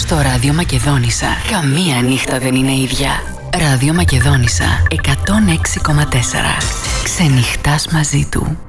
Στο Ράδιο Μακεδόνισσα καμία νύχτα δεν είναι ίδια. Ράδιο Μακεδόνισσα 106,4. Ξενυχτάς μαζί του.